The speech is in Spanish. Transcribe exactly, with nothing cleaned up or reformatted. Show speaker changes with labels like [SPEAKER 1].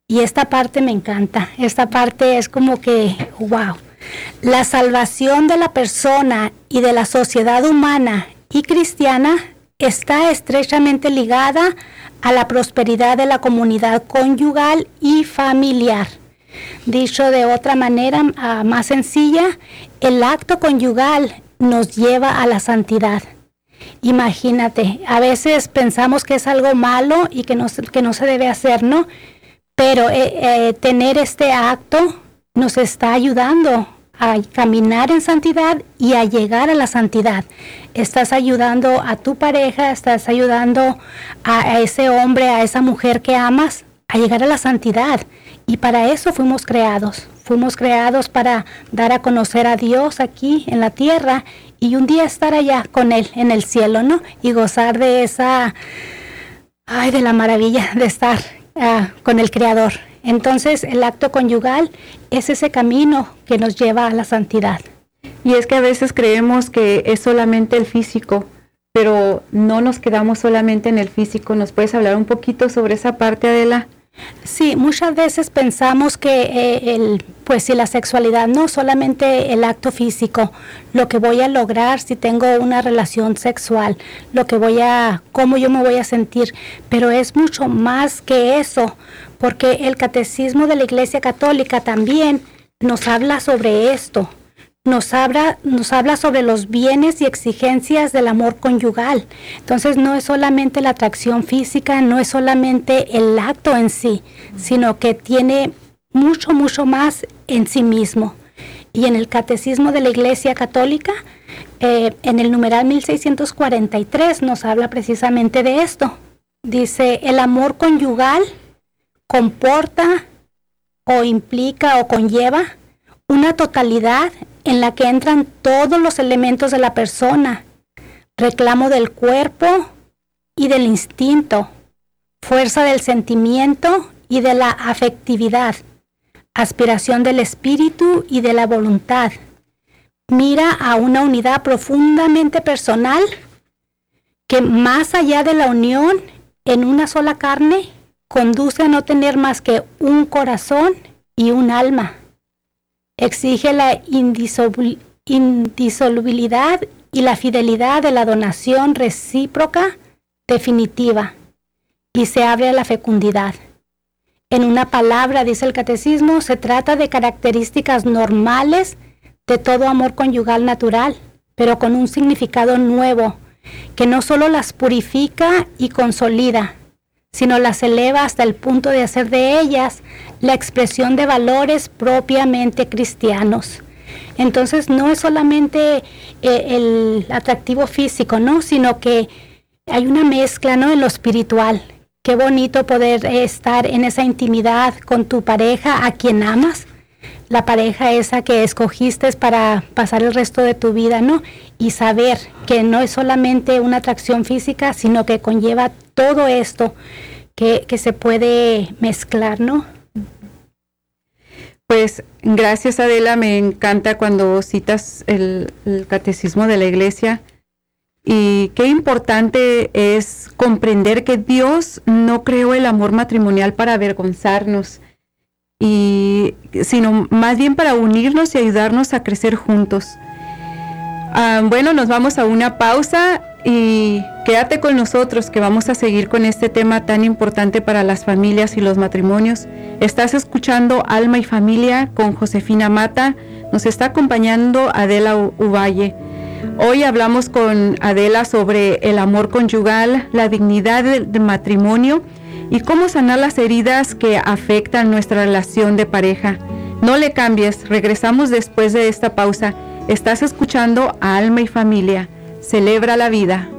[SPEAKER 1] Y esta parte me encanta. Esta parte es como que, wow. La salvación de la persona y de la sociedad humana y cristiana está estrechamente ligada a la prosperidad de la comunidad conyugal y familiar. Dicho de otra manera uh, más sencilla, el acto conyugal nos lleva a la santidad. Imagínate, a veces pensamos que es algo malo y que no, que no se debe hacer, ¿no? Pero eh, eh, tener este acto nos está ayudando a caminar en santidad y a llegar a la santidad. Estás ayudando a tu pareja, estás ayudando a, a ese hombre, a esa mujer que amas, a llegar a la santidad. Y para eso fuimos creados. Fuimos creados para dar a conocer a Dios aquí en la tierra y un día estar allá con Él en el cielo, ¿no? Y gozar de esa, ay, de la maravilla de estar uh, con el Creador. Entonces, el acto conyugal es ese camino que nos lleva a la santidad.
[SPEAKER 2] Y es que a veces creemos que es solamente el físico, pero no nos quedamos solamente en el físico. ¿Nos puedes hablar un poquito sobre esa parte, Adela?
[SPEAKER 1] Sí, muchas veces pensamos que eh, el, pues si la sexualidad no solamente el acto físico, lo que voy a lograr si tengo una relación sexual, lo que voy a, cómo yo me voy a sentir, pero es mucho más que eso, porque el catecismo de la Iglesia Católica también nos habla sobre esto. Nos habla, nos habla sobre los bienes y exigencias del amor conyugal. Entonces no es solamente la atracción física, no es solamente el acto en sí, sino que tiene mucho, mucho más en sí mismo. Y en el Catecismo de la Iglesia Católica, eh, en el numeral mil seiscientos cuarenta y tres, nos habla precisamente de esto. Dice, el amor conyugal comporta o implica o conlleva una totalidad en la que entran todos los elementos de la persona, reclamo del cuerpo y del instinto, fuerza del sentimiento y de la afectividad, aspiración del espíritu y de la voluntad. Mira a una unidad profundamente personal que más allá de la unión en una sola carne, conduce a no tener más que un corazón y un alma. Exige la indisolu- indisolubilidad y la fidelidad de la donación recíproca definitiva y se abre a la fecundidad. En una palabra, dice el catecismo, se trata de características normales de todo amor conyugal natural, pero con un significado nuevo, que no solo las purifica y consolida, sino las eleva hasta el punto de hacer de ellas la expresión de valores propiamente cristianos. Entonces no es solamente eh, el atractivo físico, ¿no? Sino que hay una mezcla, ¿no? En lo espiritual. Qué bonito poder eh, estar en esa intimidad con tu pareja, a quien amas, la pareja esa que escogiste para pasar el resto de tu vida, ¿no? Y saber que no es solamente una atracción física, sino que conlleva todo esto que, que se puede mezclar, ¿no?
[SPEAKER 2] Pues gracias, Adela, me encanta cuando citas el, el catecismo de la Iglesia y qué importante es comprender que Dios no creó el amor matrimonial para avergonzarnos, y sino más bien para unirnos y ayudarnos a crecer juntos. Ah, bueno, nos vamos a una pausa y quédate con nosotros que vamos a seguir con este tema tan importante para las familias y los matrimonios. Estás escuchando Alma y Familia con Josefina Mata. Nos está acompañando Adela Uvalle. Hoy hablamos con Adela sobre el amor conyugal, la dignidad del, del matrimonio y cómo sanar las heridas que afectan nuestra relación de pareja. No le cambies, regresamos después de esta pausa. Estás escuchando a Alma y Familia. Celebra la vida.